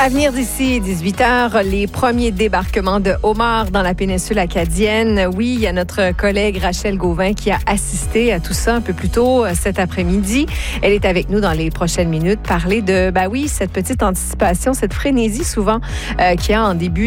À venir d'ici 18h, les premiers débarquements de homards dans la péninsule acadienne. Oui, il y a notre collègue Rachel Gauvin qui a assisté à tout ça un peu plus tôt cet après-midi. Elle est avec nous dans les prochaines minutes, parler de, cette petite anticipation, cette frénésie souvent qu'il y a en début